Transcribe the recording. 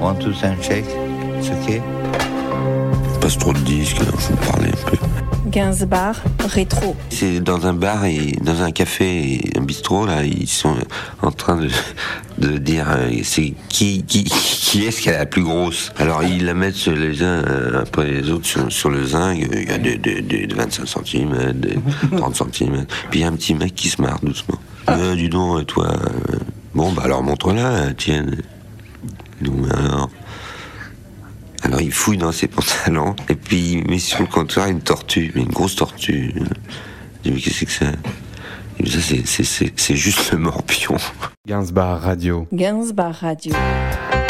one, two, sound check. It's okay. Passe trop de disques, alors je vous parlais un peu. Gainsbar, rétro. C'est dans un bar et dans un café et un bistrot, là, ils sont en train de dire c'est qui est-ce qui a la plus grosse. Alors ils la mettent les uns après les autres sur le zinc. Il y a des 25 cm, des 30 cm. Puis il y a un petit mec qui se marre doucement. Dis donc, toi. Bon, bah alors montre-la, tienne. Donc, alors il fouille dans ses pantalons et puis il met sur le comptoir une tortue, mais une grosse tortue. Je dis mais qu'est-ce que c'est que ça? Et ça c'est juste le morpion. Gainsbar Radio. Gainsbar Radio.